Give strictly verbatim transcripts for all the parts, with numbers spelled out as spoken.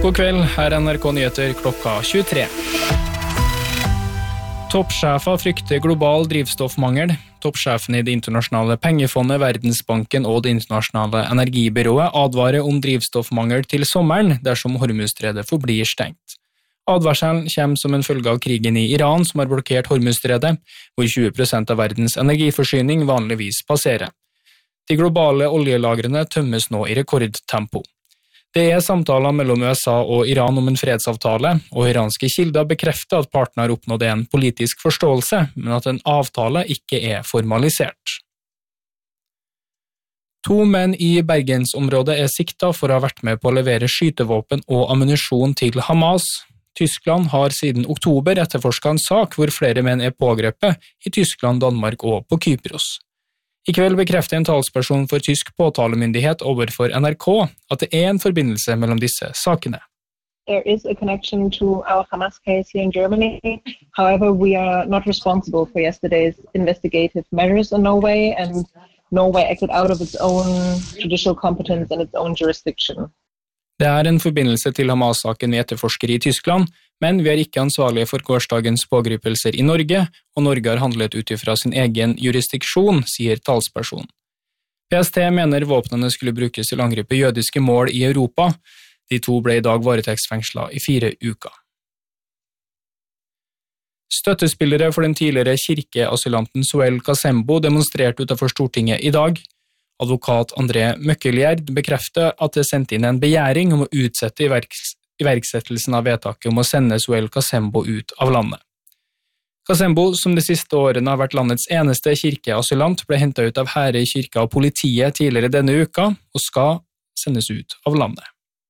God kveld, her er N R K Nyheter klokka tjuetre. Toppsjefer frykter global drivstoffmangel. Toppsjefen i det internasjonale pengefondet, Verdensbanken og det internasjonale energibyrået advarer om drivstoffmangel til sommeren dersom Hormuzstredet forblir stengt. Advarselen kommer som en følge av krigen i Iran som har blokkert Hormuzstredet, hvor tjue prosent av verdens energiforsyning vanligvis passerer. De globale oljelagrene tømmes nå i rekordtempo. Det er samtaler mellom U S A og Iran om en fredsavtale, og iranske kilder bekrefter at partene har oppnådd en politisk forståelse, men at en avtale ikke er formalisert. To menn i Bergensområdet er siktet for å ha vært med på å levere skytevåpen og ammunisjon til Hamas. Tyskland har siden oktober etterforsket en sak hvor flere menn er pågrepet i Tyskland, Danmark og på Kypros. I kveld bekrefter en talsperson for tysk påtalemyndighet overfor N R K at det er en forbindelse mellom disse sakene. There is a connection to our Hamas case here in Germany. However, we are not responsible for yesterday's investigative measures in Norway, and Norway acted out of its own judicial competence and its own jurisdiction. Det er en forbindelse til Hamas-saken vi etterforsker i Tyskland, men vi er ikke ansvarlige for gårsdagens pågripelser i Norge, og Norge har handlet ut ifra sin egen jurisdiksjon, sier talsperson. P S T mener våpnene skulle brukes til å angripe jødiske mål i Europa. De to ble i dag varetektsfengslet i fire uker. Støttespillere for den tidligere kirkeasylanten Zoel Kasembo demonstrerte utenfor Stortinget i dag. Advokat André Møkkelgjerd bekrefter at det sendte inn en begjæring om å utsette iverks iverksettelsen av vedtaket om å sende Zoel Kasembo ut av landet. Kasembo, som de siste årene har vært landets eneste kirkeasylant, ble hentet ut av Herøy kirke og politiet tidligere denne uka, og skal sendes ut av landet.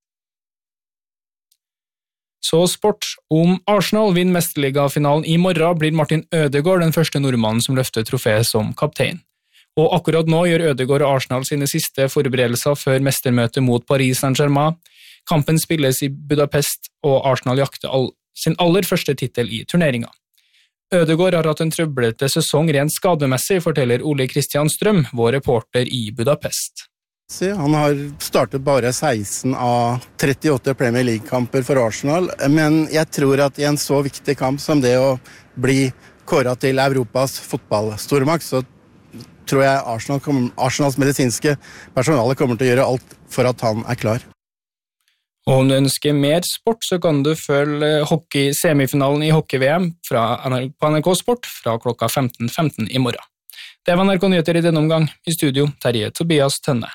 Så sport. Om Arsenal vinner mesterligafinalen i morgen, blir Martin Ødegaard den første nordmannen som løfter trofeet som kaptein. Og akkurat nå gjør Ødegaard og Arsenal sine siste forberedelser før mestermøtet mot Paris Saint-Germain. Kampen spilles i Budapest, og Arsenal jakter all, sin aller første titel i turneringen. Ødegaard har hatt en trøblete sesong rent skademessig, forteller Ole Kristian Strøm, vår reporter i Budapest. Han har startet bare seksten av trettiåtte Premier League-kamper for Arsenal, men jeg tror at i en så viktig kamp som det å bli kåret til Europas fotballstormakt, så tror jeg Arsenal kommer, Arsenals medisinske personale kommer til å gjøre alt for at han er klar. Og om du ønsker mer sport, så kan du følge hockey-semifinalen i hockey-V M fra N R K Sport fra klokka femten femten i morgen. Det var N R K Nyheter i denne omgang. I studio, Terje Tobias Tønne.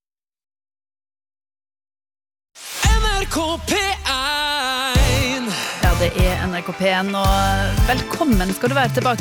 N R K P én! Ja, det er N R K P én, og velkommen skal du være tilbake